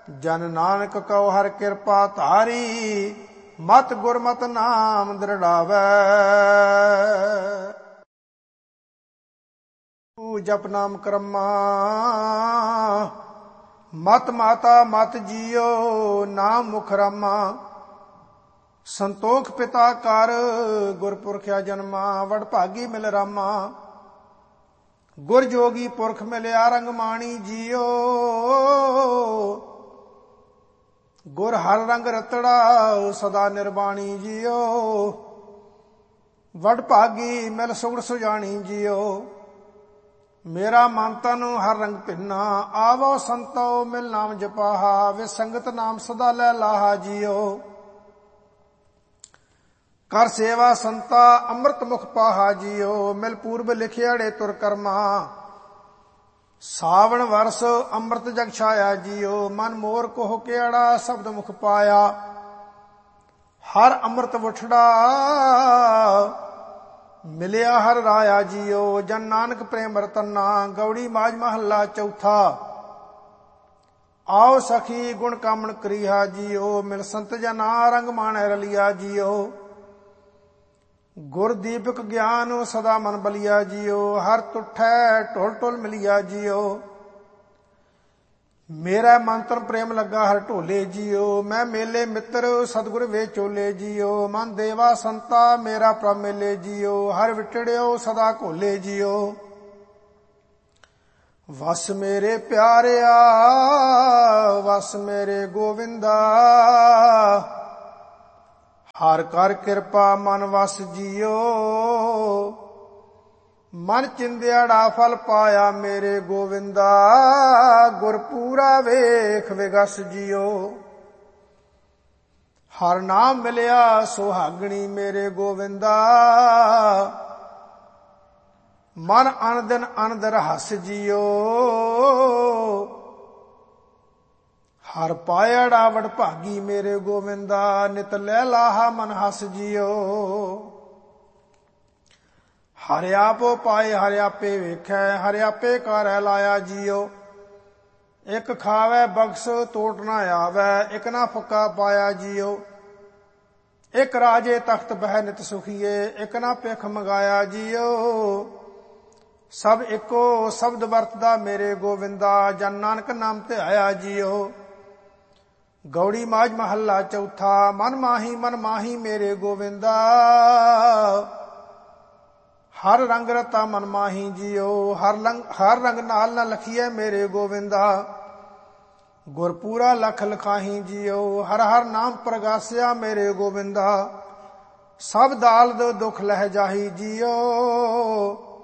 ਜਨ ਨਾਨਕ ਕਉ ਹਰਿ ਕਿਰਪਾ ਧਾਰੀ, ਮਤ ਗੁਰਮਤਿ ਨਾਮ ਦ੍ਰਿੜਾਵੈ। ਜਪ ਨਾਮ ਕਰਮਾ, ਮਤ ਮਾਤਾ ਮਤ ਜੀਓ, ਨਾਮ ਮੁਖ ਰਾਮਾ। ਸੰਤੋਖ ਪਿਤਾ ਕਰ, ਗੁਰਪੁਰਖਿਆ ਜਨਮਾ, ਵਡਭਾਗੀ ਮਿਲ ਰਾਮਾ। ਗੁਰ ਜੋਗੀ ਪੁਰਖ ਮਿਲਿਆ ਰੰਗਮਾਣੀ ਜੀਓ, ਗੁਰ ਹਰ ਰੰਗ ਰਤੜਾ ਸਦਾ ਨਿਰਬਾਣੀ ਜੀਓ। ਵਡਭਾਗੀ ਮਿਲ ਸੁਗੜ ਸੁਜਾਣੀ ਜੀਓ, ਮੇਰਾ ਮਨ ਤਨ ਹਰ ਰੰਗ ਭਿੰਨਾ। ਆਵੋ ਸੰਤੋ ਮਿਲ ਨਾਮ ਜਪਾਹਾ, ਵੇ ਸੰਗਤ ਨਾਮ ਸਦਾ ਲੈ ਲਾਹਾ ਜੀਓ। ਕਰ ਸੇਵਾ ਸੰਤਾ ਅੰਮ੍ਰਿਤ ਮੁਖ ਪਾਹਾ ਜੀਓ, ਮਿਲ ਪੂਰਬ ਲਿਖਿਆੜੇ ਤੁਰ ਕਰਮਾ। ਸਾਵਣ ਵਰਸ ਅੰਮ੍ਰਿਤ ਜਗ ਛਾਇਆ ਜੀਓ, ਮਨ ਮੋਰ ਕੋਹ ਕਿਹੜਾ ਸ਼ਬਦ ਮੁਖ ਪਾਇਆ। ਹਰ ਅੰਮ੍ਰਿਤ ਵਠੜਾ ਮਿਲਿਆ ਹਰ ਰਾਇਆ ਜੀਓ, ਜਨ ਨਾਨਕ ਪ੍ਰੇਮ ਰਤਨਾ। ਗੌੜੀ ਮਾਝ ਮਹੱਲਾ ਚੌਥਾ। ਆਓ ਸਖੀ ਗੁਣ ਕਾਮਣ ਕਰੀਹਾ ਜੀਓ, ਮਿਲ ਸੰਤ ਜਨਾ ਰੰਗ ਮਾਣੈ ਰਲਿਆ ਜੀਓ। ਗੁਰ ਦੀਪਕ ਗਿਆਨ ਸਦਾ ਮਨ ਬਲਿਆ ਜੀਓ, ਹਰ ਤੁਠੈ ਢੋਲ ਢੋਲ ਮਿਲਿਆ ਜੀਓ। ਮੇਰਾ ਮੰਤਰ ਪ੍ਰੇਮ ਲੱਗਾ ਹਰ ਢੋਲੇ ਜੀਓ, ਮੈਂ ਮੇਲੇ ਮਿੱਤਰ ਸਤਿਗੁਰ ਵੇ ਚੋਲੇ ਜੀਓ। ਮਨ ਦੇਵਾ ਸੰਤਾ ਮੇਰਾ ਪ੍ਰਭ ਮੇਲੇ ਜੀਓ, ਹਰ ਵਿਟੜਿਓ ਸਦਾ ਘੋਲੇ ਜੀਓ। ਵਸ ਮੇਰੇ ਪਿਆਰਿਆ ਵਸ ਮੇਰੇ ਗੋਵਿੰਦਾ, ਹਰ ਕਰ ਕਿਰਪਾ ਮਨ ਵਸ ਜੀਓ। ਮਨ ਚਿੰਦਿਆੜਾ ਫਲ ਪਾਇਆ ਮੇਰੇ ਗੋਵਿੰਦਾ, ਗੁਰ ਪੂਰਾ ਵੇਖ ਵਿਗਸ ਜੀਓ। ਹਰ ਨਾਮ ਮਿਲਿਆ ਸੁਹਾਗਣੀ ਮੇਰੇ ਗੋਵਿੰਦਾ, ਮਨ ਅਨ ਦਿਨ ਅਨੰਦ ਰਹਸ ਜੀਓ। ਹਰ ਪਾਇੜਾ ਵਡਭਾਗੀ ਮੇਰੇ ਗੋਵਿੰਦਾ, ਨਿਤ ਲੈ ਲਾਹਾ ਮਨ ਹਸ ਜੀਓ। ਹਰਿ ਆਪੋ ਪਾਏ ਹਰਿ ਆਪੇ ਵੇਖੈ, ਹਰਿ ਆਪੇ ਕਰੈ ਲਾਇਆ ਜੀਓ। ਇਕ ਖਾਵੈ ਬਖਸ਼ ਟੋਟ ਨਾ ਆਵੈ, ਇਕ ਨਾ ਫੱਕਾ ਪਾਇਆ ਜੀਓ। ਇਕ ਰਾਜੇ ਤਖਤ ਬਹਿ ਨਿਤ ਸੁਖੀਏ, ਇਕ ਨਾ ਭਿਖ ਮੰਗਾਇਆ ਜੀਓ। ਸਭ ਇੱਕੋ ਸ਼ਬਦ ਵਰਤਦਾ ਮੇਰੇ ਗੋਵਿੰਦਾ, ਜਨ ਨਾਨਕ ਨਾਮ ਧਿਆਇਆ ਜੀਓ। ਗੌੜੀ ਮਾਝ ਮਹੱਲਾ ਚੌਥਾ। ਮਨ ਮਾਹੀ ਮੇਰੇ ਗੋਵਿੰਦਾ, ਹਰ ਰੰਗ ਰਤਾ ਮਨ ਮਾਹੀ ਜੀਓ। ਹਰ ਰੰਗ ਨਾਲ ਨਾ ਲਖੀਐ ਮੇਰੇ ਗੋਵਿੰਦਾ, ਗੁਰ ਪੂਰਾ ਲਖ ਲਖਾਹੀ ਜੀਓ। ਹਰ ਹਰ ਨਾਮ ਪ੍ਰਗਾਸਿਆ ਮੇਰੇ ਗੋਵਿੰਦਾ, ਸਭ ਦਾਲਦ ਦੁਖ ਲਹਿ ਜਾਹੀ ਜੀਓ।